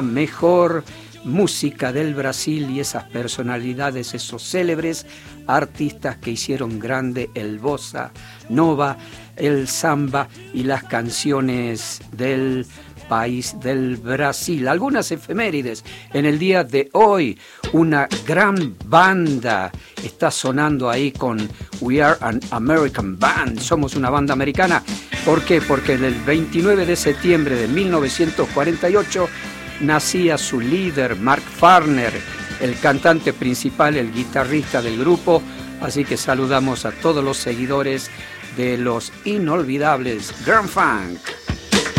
mejor música del Brasil y esas personalidades, esos célebres artistas que hicieron grande el bossa nova, el samba y las canciones del país del Brasil. Algunas efemérides en el día de hoy. Una gran banda está sonando ahí con We Are an American Band. Somos una banda americana. ¿Por qué? Porque el 29 de septiembre de 1948 nacía su líder, Mark Farner, el cantante principal, el guitarrista del grupo. Así que saludamos a todos los seguidores de los inolvidables Grand Funk.